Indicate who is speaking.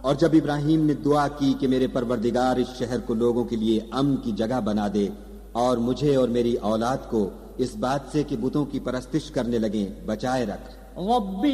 Speaker 1: और जब इब्राहिम ने दुआ की कि मेरे परवरदिगार इस शहर को लोगों के लिए अमन की जगह बना दे और मुझे और मेरी औलाद को इस बात से कि बुतों की परस्तिश करने लगे बचाए रख।